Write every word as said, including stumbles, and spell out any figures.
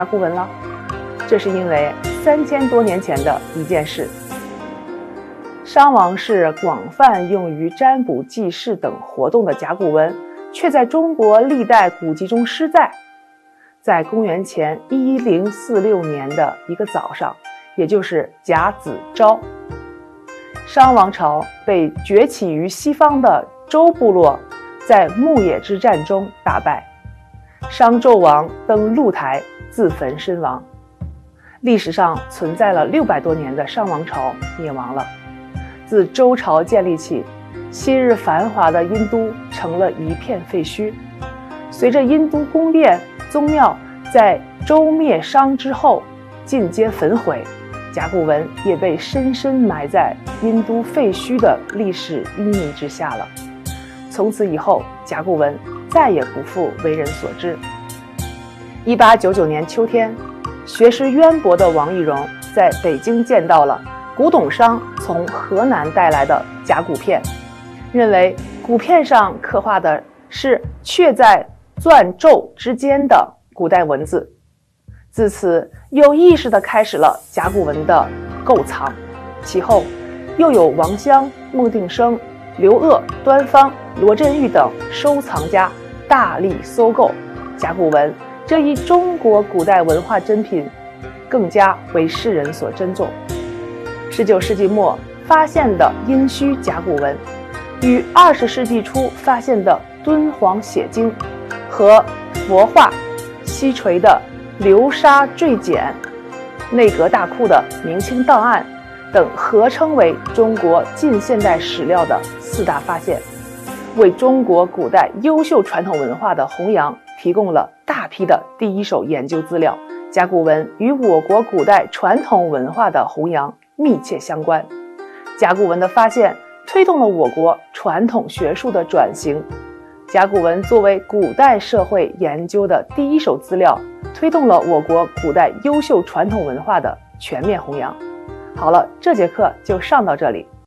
甲骨文了？这是因为三千多年前的一件事。商王室广泛用于占卜、记事等活动的甲骨文，却在中国历代古籍中失在。在公元前一零四六年的一个早上，也就是甲子朝，商王朝被崛起于西方的周部落在牧野之战中打败，商纣王登鹿台自焚身亡。历史上存在了六百多年的商王朝灭亡了。自周朝建立起，昔日繁华的殷都成了一片废墟。随着殷都宫殿、宗庙在周灭商之后尽皆焚毁，甲骨文也被深深埋在殷都废墟的历史阴影之下了。从此以后，甲骨文再也不复为人所知。一八九九年秋天，学识渊博的王懿荣在北京见到了古董商从河南带来的甲骨片，认为骨片上刻画的是却在篆籀之间的古代文字，自此有意识地开始了甲骨文的购藏。其后又有王襄、孟定生、刘鹗、端方、罗振玉等收藏家大力搜购甲骨文，这一中国古代文化珍品更加为世人所珍重。十九世纪末发现的殷墟甲骨文，与二十世纪初发现的敦煌写经和佛画、西陲的流沙坠简、内阁大库的明清档案等合称为中国近现代史料的四大发现，为中国古代优秀传统文化的弘扬提供了大批的第一手研究资料。甲骨文与我国古代传统文化的弘扬密切相关。甲骨文的发现推动了我国传统学术的转型。甲骨文作为古代社会研究的第一手资料，推动了我国古代优秀传统文化的全面弘扬。好了，这节课就上到这里。